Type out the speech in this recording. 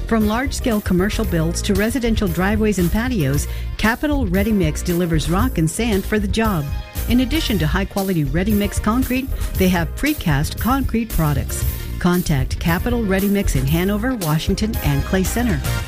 From large-scale commercial builds to residential driveways and patios, Capital Ready Mix delivers rock and sand for the job. In addition to high-quality ready mix concrete, they have precast concrete products. Contact Capital Ready Mix in Hanover, Washington, and Clay Center.